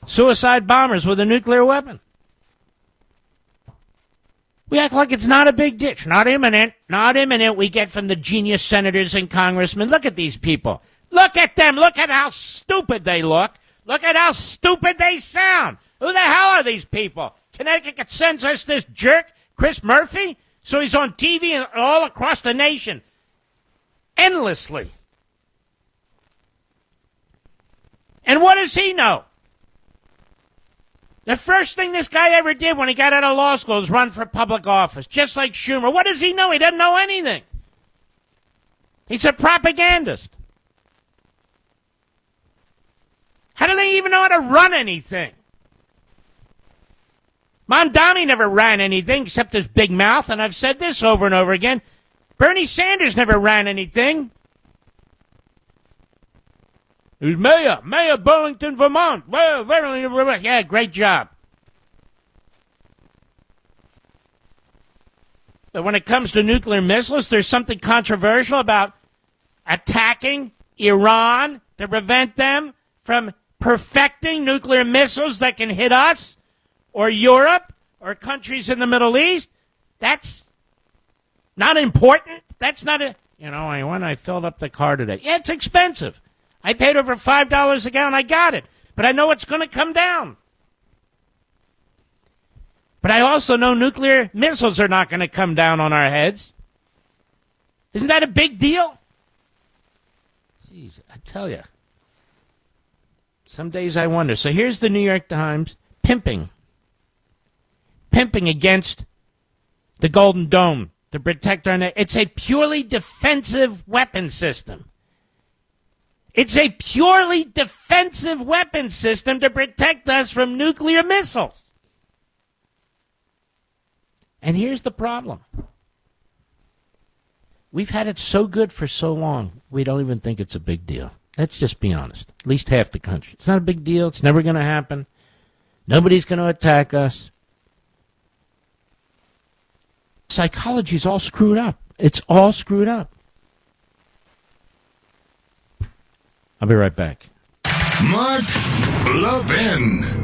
suicide bombers with a nuclear weapon. We act like it's not a big deal. It's not imminent. Not imminent, we get from the genius senators and congressmen. Look at these people. Look at them. Look at how stupid they look. Look at how stupid they sound. Who the hell are these people? Connecticut sends us this jerk, Chris Murphy, so he's on TV and all across the nation. Endlessly. And what does he know? The first thing this guy ever did when he got out of law school was run for public office, just like Schumer. What does he know? He doesn't know anything. He's a propagandist. How do they even know how to run anything? Mondami never ran anything except his big mouth, and I've said this over and over again. Bernie Sanders never ran anything. He's mayor of Burlington, Vermont. Yeah, great job. But when it comes to nuclear missiles, there's something controversial about attacking Iran to prevent them from perfecting nuclear missiles that can hit us or Europe or countries in the Middle East. That's not important. That's not a, when I filled up the car today. Yeah, it's expensive. I paid over $5 a gallon. I got it. But I know it's going to come down. But I also know nuclear missiles are not going to come down on our heads. Isn't that a big deal? Jeez, I tell you. Some days I wonder. So here's the New York Times pimping against the Golden Dome to protect our... It's a purely defensive weapon system. It's a purely defensive weapon system to protect us from nuclear missiles. And here's the problem. We've had it so good for so long, we don't even think it's a big deal. Let's just be honest. At least half the country. It's not a big deal. It's never going to happen. Nobody's going to attack us. Psychology's all screwed up. It's all screwed up. I'll be right back. Mark Levin.